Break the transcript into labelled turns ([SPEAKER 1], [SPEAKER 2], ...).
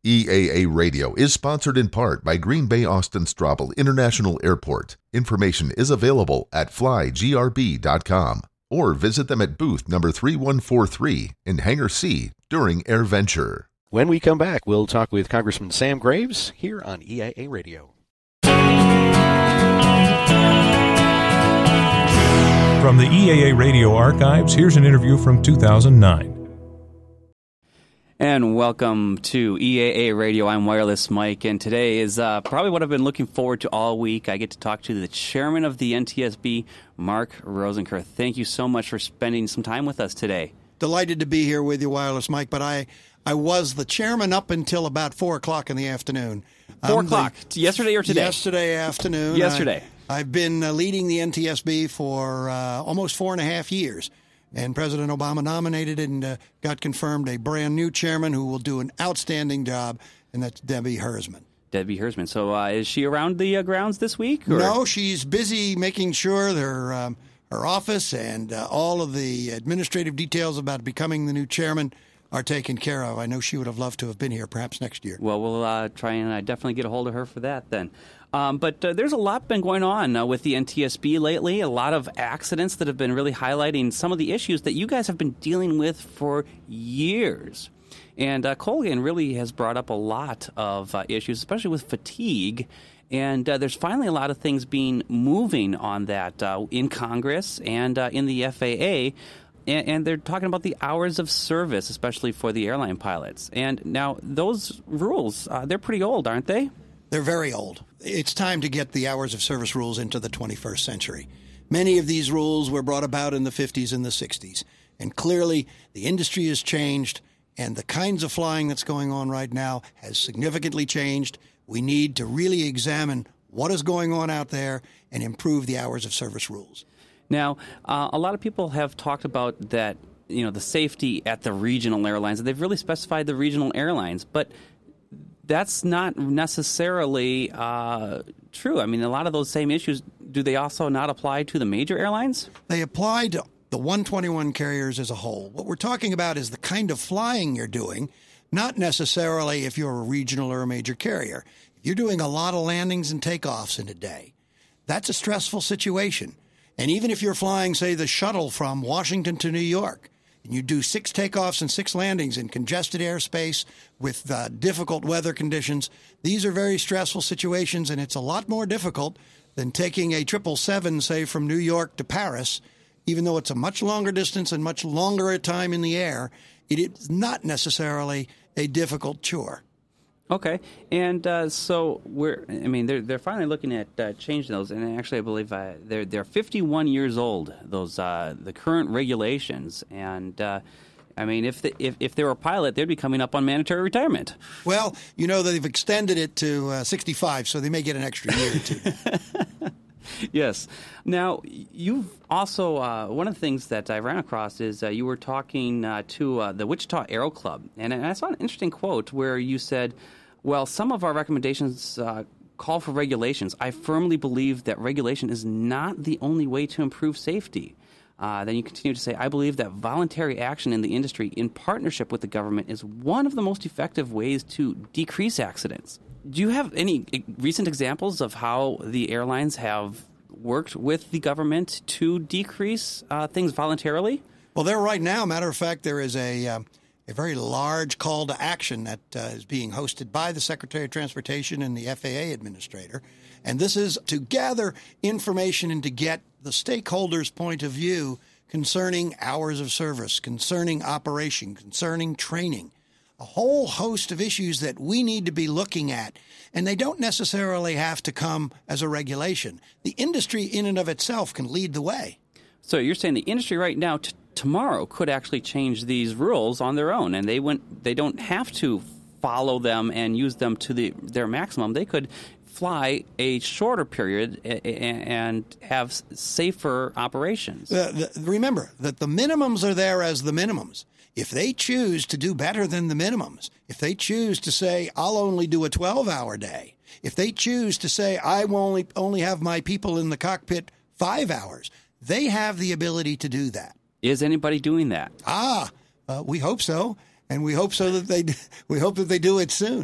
[SPEAKER 1] EAA Radio is sponsored in part by Green Bay Austin Straubel International Airport. Information is available at flygrb.com or visit them at booth number 3143 in Hangar C during AirVenture.
[SPEAKER 2] When we come back, we'll talk with Congressman Sam Graves here on EAA Radio.
[SPEAKER 3] From the EAA Radio archives, here's an interview from 2009.
[SPEAKER 4] And welcome to EAA Radio. I'm Wireless Mike, and today is probably what I've been looking forward to all week. I get to talk to the chairman of the NTSB, Mark Rosenkirch. Thank you so much for spending some time with us today.
[SPEAKER 5] Delighted to be here with you, Wireless Mike, but I was the chairman up until about 4 o'clock in the afternoon.
[SPEAKER 4] 4 o'clock? Yesterday or today?
[SPEAKER 5] Yesterday afternoon.
[SPEAKER 4] Yesterday.
[SPEAKER 5] I've been leading the NTSB for almost 4.5 years. And President Obama nominated and got confirmed a brand new chairman who will do an outstanding job, and that's Debbie Hersman.
[SPEAKER 4] Debbie Hersman. So is she around the grounds this week? Or?
[SPEAKER 5] No, she's busy making sure her office and all of the administrative details about becoming the new chairman are taken care of. I know she would have loved to have been here perhaps next year.
[SPEAKER 4] Well, we'll try and definitely get a hold of her for that then. But there's a lot been going on with the NTSB lately, a lot of accidents that have been really highlighting some of the issues that you guys have been dealing with for years. And Colgan really has brought up a lot of issues, especially with fatigue. And there's finally a lot of things moving on that in Congress and in the FAA. And they're talking about the hours of service, especially for the airline pilots. And now those rules, they're pretty old, aren't they?
[SPEAKER 5] They're very old. It's time to get the hours of service rules into the 21st century. Many of these rules were brought about in the 50s and the 60s. And clearly, the industry has changed, and the kinds of flying that's going on right now has significantly changed. We need to really examine what is going on out there and improve the hours of service rules.
[SPEAKER 4] Now, a lot of people have talked about that, the safety at the regional airlines. They've really specified the regional airlines, but that's not necessarily true. I mean, a lot of those same issues, do they also not apply to the major airlines?
[SPEAKER 5] They apply to the 121 carriers as a whole. What we're talking about is the kind of flying you're doing, not necessarily if you're a regional or a major carrier. If you're doing a lot of landings and takeoffs in a day, that's a stressful situation. And even if you're flying, say, the shuttle from Washington to New York, and you do 6 takeoffs and 6 landings in congested airspace with difficult weather conditions, these are very stressful situations, and it's a lot more difficult than taking a 777, say, from New York to Paris. Even though it's a much longer distance and much longer a time in the air, it is not necessarily a difficult chore.
[SPEAKER 4] Okay, and so they're finally looking at changing those, and actually I believe they're 51 years old. Those the current regulations, and if they were a pilot, they'd be coming up on mandatory retirement.
[SPEAKER 5] Well, they've extended it to 65, so they may get an extra year or two.
[SPEAKER 4] Yes. Now, you've also, one of the things that I ran across is you were talking to the Wichita Aero Club, and I saw an interesting quote where you said, well, some of our recommendations call for regulations. I firmly believe that regulation is not the only way to improve safety. Then you continue to say, I believe that voluntary action in the industry in partnership with the government is one of the most effective ways to decrease accidents. Do you have any recent examples of how the airlines have worked with the government to decrease things voluntarily?
[SPEAKER 5] Well, there right now, matter of fact, there is a very large call to action that is being hosted by the Secretary of Transportation and the FAA administrator. And this is to gather information and to get the stakeholders' point of view concerning hours of service, concerning operation, concerning training. A whole host of issues that we need to be looking at, and they don't necessarily have to come as a regulation. The industry in and of itself can lead the way.
[SPEAKER 4] So you're saying the industry right now, tomorrow, could actually change these rules on their own, and they don't have to follow them and use them to their maximum. They could fly a shorter period and have safer operations.
[SPEAKER 5] Remember that the minimums are there as the minimums. If they choose to do better than the minimums, if they choose to say, I'll only do a 12-hour day, if they choose to say, I will only have my people in the cockpit 5 hours, they have the ability to do that.
[SPEAKER 4] Is anybody doing that?
[SPEAKER 5] We hope so, and we hope that they do it soon.